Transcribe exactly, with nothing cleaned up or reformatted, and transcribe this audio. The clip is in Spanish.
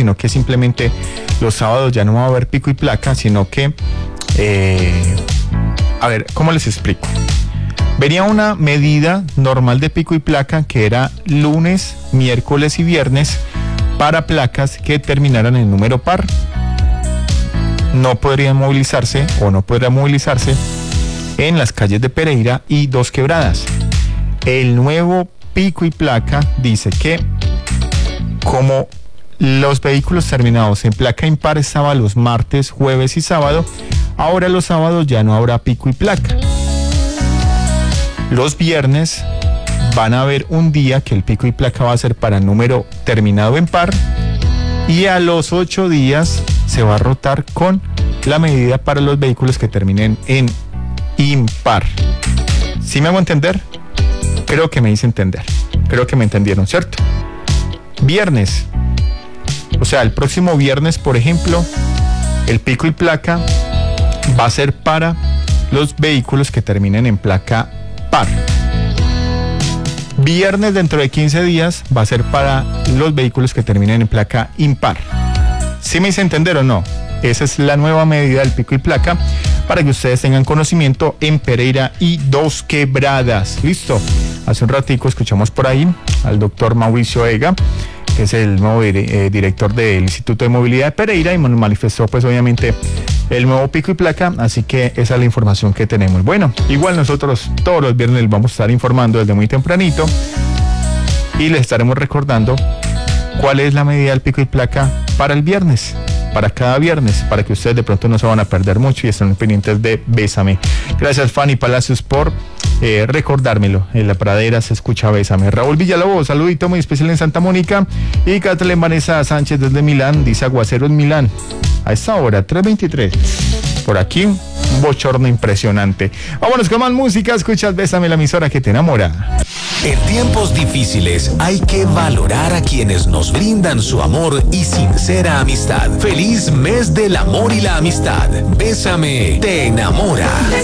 sino que simplemente los sábados ya no va a haber pico y placa, sino que, eh, a ver, ¿cómo les explico? Venía una medida normal de pico y placa que era lunes, miércoles y viernes para placas que terminaran en número par. No podrían movilizarse o no podrían movilizarse en las calles de Pereira y Dos Quebradas. El nuevo pico y placa dice que como los vehículos terminados en placa impar estaban los martes, jueves y sábado, ahora los sábados ya no habrá pico y placa. Los viernes van a haber un día que el pico y placa va a ser para número terminado en par y a los ocho días se va a rotar con la medida para los vehículos que terminen en impar. ¿Sí me hago entender? Creo que me hice entender. Creo que me entendieron, ¿cierto? Viernes. O sea, el próximo viernes, por ejemplo, el pico y placa va a ser para los vehículos que terminen en placa par. Viernes dentro de quince días va a ser para los vehículos que terminen en placa impar. ¿Sí me hice entender o no? Esa es la nueva medida del pico y placa para que ustedes tengan conocimiento en Pereira y Dos Quebradas. ¿Listo? Hace un ratico escuchamos por ahí al doctor Mauricio Ega, que es el nuevo eh, director del Instituto de Movilidad de Pereira, y nos manifestó pues obviamente el nuevo pico y placa, así que esa es la información que tenemos. Bueno, igual nosotros todos los viernes les vamos a estar informando desde muy tempranito y les estaremos recordando cuál es la medida del pico y placa para el viernes, para cada viernes, para que ustedes de pronto no se van a perder mucho y estén pendientes de Bésame. Gracias, Fanny Palacios, por eh, recordármelo. En la pradera se escucha Bésame. Raúl Villalobos, saludito muy especial en Santa Mónica. Y Catalina Vanessa Sánchez desde Milán, dice aguacero en Milán. A esta hora, tres veintitrés. Por aquí, un bochorno impresionante. Vámonos con más música. Escuchas Bésame, la emisora que te enamora. En tiempos difíciles hay que valorar a quienes nos brindan su amor y sincera amistad. Feliz mes del amor y la amistad. Bésame, te enamora.